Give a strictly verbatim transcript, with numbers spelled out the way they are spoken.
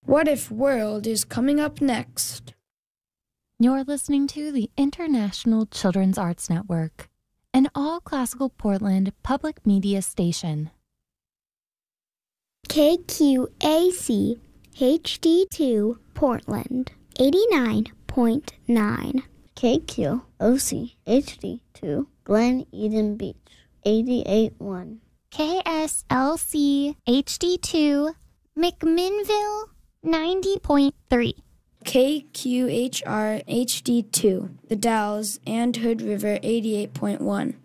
What If World is coming up next. You're listening to the International Children's Arts Network, an all-classical Portland public media station. K Q A C H D two Portland, eighty-nine point nine. K Q O C H D two Glen Eden Beach, eighty-eight point one. K S L C H D two McMinnville, ninety point three. K Q H R H D two, The Dalles and Hood River, eighty-eight point one.